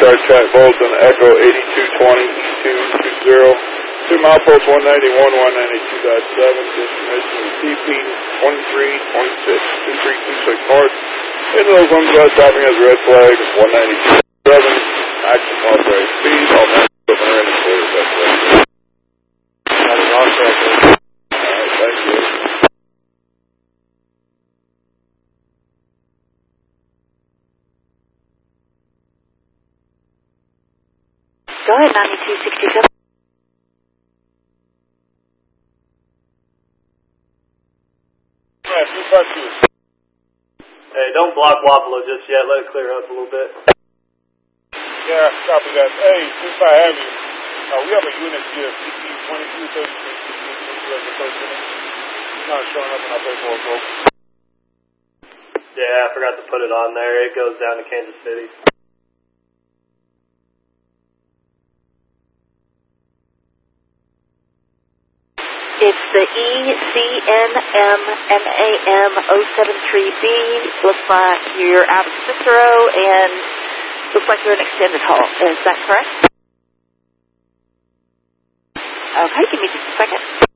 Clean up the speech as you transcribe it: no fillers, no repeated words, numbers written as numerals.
radar track Bolton, Echo 8220 E220, 2 milepost 191, 192.7, destination is TP 2326, 2326 north. Into those ones stopping as red flag, 192.7, action authorized speed, all maps open are in the clear, that's right. That is all correct. Alright, thank you. Go ahead, 9267. Alright, 252. Hey, don't block Wapello just yet. Let it clear up a little bit. Yeah, copy that. Hey, since I have you, we have a unit here, CP 2236, as the first unit. It's not showing up in our paperwork, bro. Yeah, I forgot to put it on there. It goes down to Kansas City. It's the ECNMMAM 073B. Looks like you're out of Cicero and looks like you're an extended haul. Is that correct? Okay, give me just a second.